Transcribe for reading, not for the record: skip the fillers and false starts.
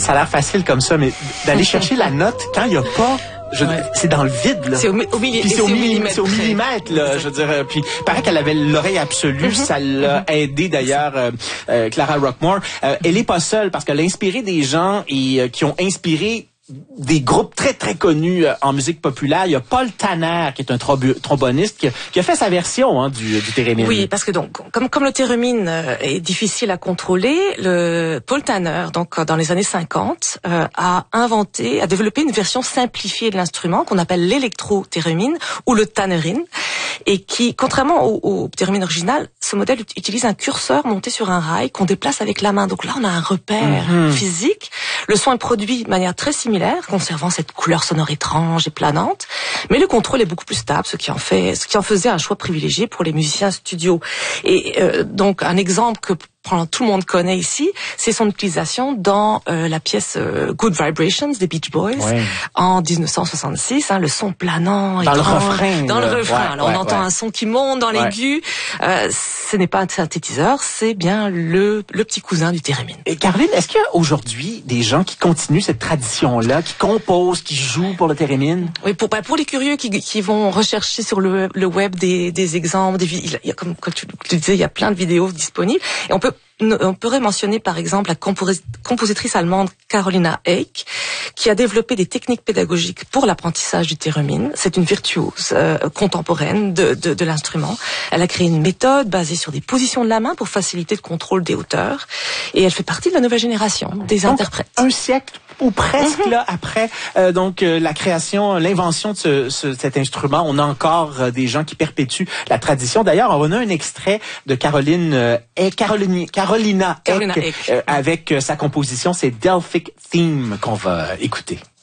Ça a l'air facile comme ça, mais d'aller chercher la note quand il n'y a pas... C'est dans le vide, là. C'est au millimètre. C'est au millimètre, là. Je veux dire, puis paraît qu'elle avait l'oreille absolue. Ça l'a aidé, d'ailleurs, Clara Rockmore. Elle est pas seule, parce qu'elle a inspiré des gens et qui ont inspiré des groupes très, très connus en musique populaire. Il y a Paul Tanner, qui est un tromboniste, qui a fait sa version du thérémine. Oui, parce que donc, comme le thérémine est difficile à contrôler, Paul Tanner, donc dans les années 50, a développé une version simplifiée de l'instrument qu'on appelle l'électro-thérémine ou le tannerine, et qui, contrairement au thérémine original, ce modèle utilise un curseur monté sur un rail qu'on déplace avec la main. Donc là, on a un repère physique. Le son est produit de manière très similaire, conservant cette couleur sonore étrange et planante, mais le contrôle est beaucoup plus stable, ce qui en faisait un choix privilégié pour les musiciens studio. Et donc un exemple que tout le monde connaît ici, c'est son utilisation dans la pièce Good Vibrations des Beach Boys en 1966, le son planant et dans le refrain. Dans le refrain. Alors on entend un son qui monte dans l'aigu. Ce n'est pas un synthétiseur, c'est bien le petit cousin du thérémine. Et Caroline, est-ce qu'il y a aujourd'hui des gens qui continuent cette tradition-là, qui composent, qui jouent pour le thérémine? Oui, pour les curieux qui vont rechercher sur le web des exemples, il y a, comme tu disais, il y a plein de vidéos disponibles, et on pourrait mentionner par exemple la compositrice allemande Carolina Eyck, qui a développé des techniques pédagogiques pour l'apprentissage du thérémine. C'est une virtuose contemporaine de l'instrument. Elle a créé une méthode basée sur des positions de la main pour faciliter le contrôle des hauteurs, et elle fait partie de la nouvelle génération des interprètes. Un siècle ou presque là après la création, l'invention de cet instrument, on a encore des gens qui perpétuent la tradition. D'ailleurs, on a un extrait de Carolina Eyck avec sa composition, c'est Delphic Theme qu'on va écouter.